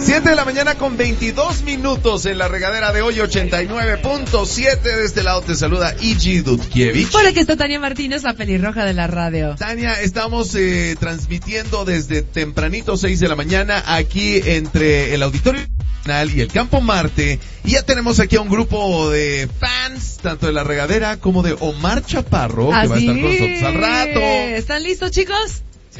7 de la mañana con 22 minutos en la regadera de hoy, 89.7. De este lado te saluda Igi Dudkiewicz. Por aquí está Tania Martínez, la pelirroja de la radio. Tania, estamos transmitiendo desde tempranito, 6 de la mañana, aquí entre el Auditorio Nacional y el Campo Marte. Y ya tenemos aquí a un grupo de fans, tanto de la regadera como de Omar Chaparro, que va a estar con nosotros al rato. ¿Están listos, chicos? ¡Sí!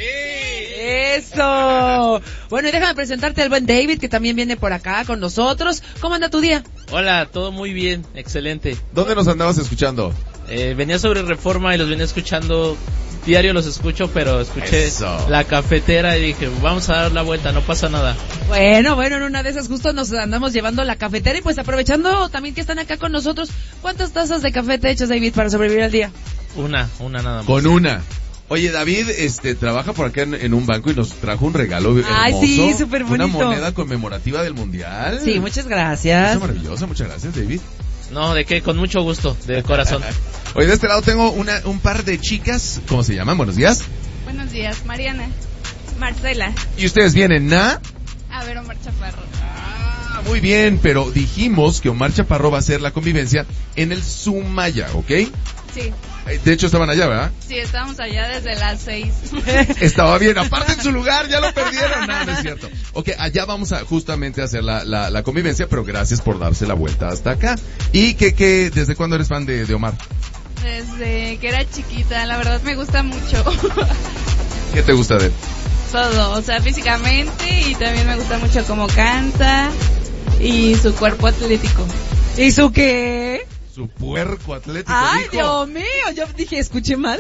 ¡Eso! Bueno, y déjame presentarte al buen David, que también viene por acá con nosotros. ¿Cómo anda tu día? Hola, todo muy bien, excelente. ¿Dónde nos andabas escuchando? Venía sobre Reforma y los venía escuchando, diario los escucho, pero escuché Eso. La Cafetera y dije, vamos a dar la vuelta, no pasa nada. Bueno, en una de esas justo nos andamos llevando la cafetera y pues aprovechando también que están acá con nosotros, ¿cuántas tazas de café te echas, David, para sobrevivir al día? Una nada más. Con una. Oye, David, trabaja por acá en un banco y nos trajo un regalo hermoso. Ay, sí, súper bonito. Una moneda conmemorativa del Mundial. Sí, muchas gracias. Es maravillosa, muchas gracias, David. No, ¿de qué? Con mucho gusto, de corazón. Oye, de este lado tengo un par de chicas, ¿cómo se llaman? Buenos días. Buenos días, Mariana, Marcela. ¿Y ustedes vienen a? A ver, Omar Chaparro. Ah, muy bien, pero dijimos que Omar Chaparro va a hacer la convivencia en el Sumaya, ¿ok? Sí, De hecho, estaban allá, ¿verdad? sí, estábamos allá desde las 6. Estaba bien, aparte en su lugar, ya lo perdieron. No es cierto. Ok, allá vamos a justamente hacer la convivencia, pero gracias por darse la vuelta hasta acá. ¿Y desde cuándo eres fan de Omar? Desde que era chiquita, la verdad me gusta mucho. ¿Qué te gusta de él? Todo, o sea, físicamente, y también me gusta mucho cómo canta y su cuerpo atlético. ¿Y su qué? Su puerco atlético. Ay, dijo. Dios mío, yo dije, escuché mal.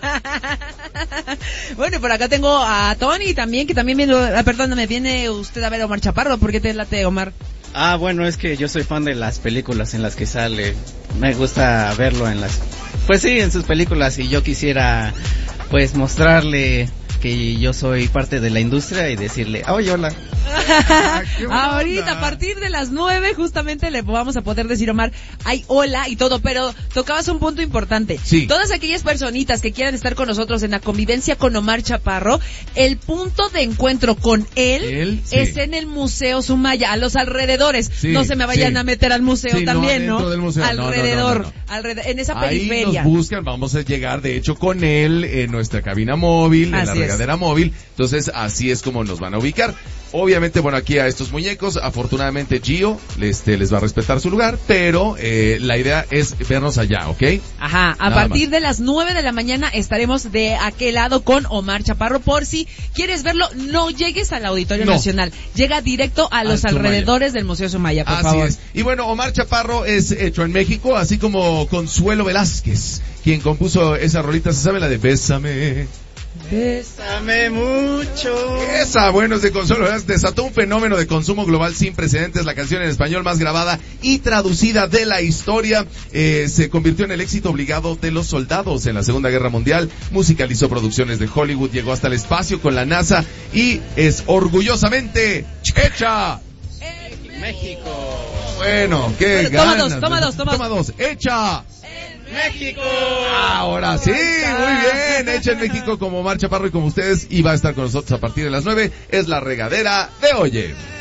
Bueno, y por acá tengo a Tony también, que también viene usted a ver a Omar Chaparro. ¿Por qué te late, Omar? Ah, bueno, es que yo soy fan de las películas en las que sale. Me gusta verlo pues sí, en sus películas, y yo quisiera pues mostrarle que yo soy parte de la industria y decirle, oye, hola. Ahorita, a partir de las 9, justamente le vamos a poder decir, Omar, ay, hola y todo, pero tocabas un punto importante. Sí. Todas aquellas personitas que quieran estar con nosotros en la convivencia con Omar Chaparro, el punto de encuentro con él sí. es en el Museo Sumaya, a los alrededores. Sí, no se me vayan sí. a meter al museo Sí, también, no, ¿no? dentro del museo. Alrededor, No. en esa Ahí periferia. nos buscan, vamos a llegar de hecho con él en nuestra cabina móvil, en Así la es. regadera móvil. Entonces así es como nos van a ubicar. Obviamente, bueno, aquí a estos muñecos, afortunadamente Gio les va a respetar su lugar, pero la idea es vernos allá, ¿ok? Ajá, a Nada partir más. de las 9 de la mañana estaremos de aquel lado con Omar Chaparro. Por si quieres verlo, no llegues al Auditorio No. Nacional, llega directo a los Sumaya. alrededores del Museo Sumaya, por Así favor. es. Y bueno, Omar Chaparro es hecho en México, así como Consuelo Velázquez, quien compuso esa rolita, ¿se sabe la de Bésame? Bésame mucho. Esa, bueno, es de Consuelo Velázquez. Desató un fenómeno de consumo global sin precedentes. La canción en español más grabada y traducida de la historia. Se convirtió en el éxito obligado de los soldados en la Segunda Guerra Mundial. Musicalizó producciones de Hollywood, llegó hasta el espacio con la NASA y es orgullosamente hecha En México. Bueno, qué Bueno, ganas. toma dos. Hecha México. ahora sí, muy bien. Hecha en México como Omar Chaparro y como ustedes. Y va a estar con nosotros a partir de las 9. Es la regadera de Oye.